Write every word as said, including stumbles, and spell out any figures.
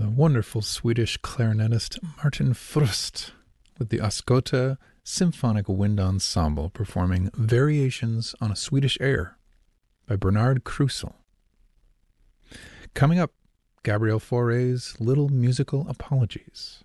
the wonderful Swedish clarinetist Martin Frust with the Ascota Symphonic Wind Ensemble performing Variations on a Swedish Air by Bernard Krusel. Coming up, Gabriel Fauré's Little Musical Apologies.